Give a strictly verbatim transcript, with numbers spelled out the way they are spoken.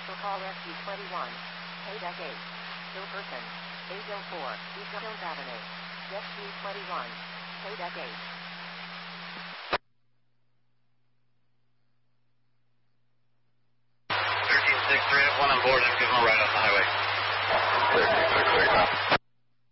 Commercial call S G twenty-one. Paydeck eight. Hill person. eight oh four. East Jones Avenue. S G twenty-one. Paydeck eight. thirteen six three, one on board and give him a ride off the highway. thirteen six three,